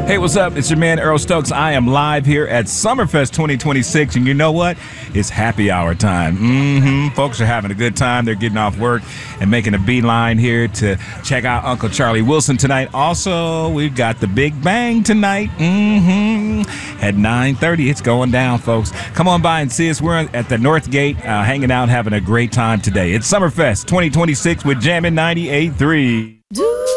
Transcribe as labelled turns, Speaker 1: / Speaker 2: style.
Speaker 1: Hey, what's up? It's your man Earl Stokes. I am live here at Summerfest 2026, and you know what? It's happy hour time. Folks are having a good time. They're getting off work and making a beeline here to check out Uncle Charlie Wilson tonight. Also, we've got the Big Bang tonight. At 9:30, it's going down, folks. Come on by and see us. We're at the North Gate, hanging out, having a great time today. It's Summerfest 2026 with Jammin' 98.3.